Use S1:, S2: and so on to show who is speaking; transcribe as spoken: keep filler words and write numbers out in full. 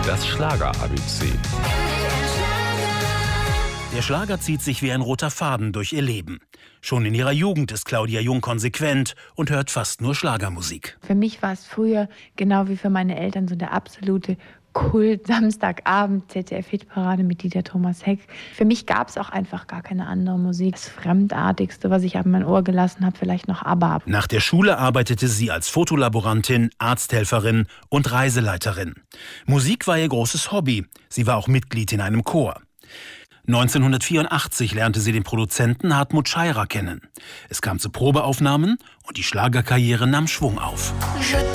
S1: Das Schlager-A B C.
S2: Der Schlager zieht sich wie ein roter Faden durch ihr Leben. Schon in ihrer Jugend ist Claudia Jung konsequent und hört fast nur Schlagermusik.
S3: Für mich war es früher, genau wie für meine Eltern, so der absolute Kult. Samstagabend, Z D F-Hitparade mit Dieter Thomas Heck. Für mich gab es auch einfach gar keine andere Musik. Das Fremdartigste, was ich an mein Ohr gelassen habe, vielleicht noch ABBA.
S2: Nach der Schule arbeitete sie als Fotolaborantin, Arzthelferin und Reiseleiterin. Musik war ihr großes Hobby. Sie war auch Mitglied in einem Chor. neunzehnhundertvierundachtzig lernte sie den Produzenten Hartmut Scheirer kennen. Es kam zu Probeaufnahmen und die Schlagerkarriere nahm Schwung auf.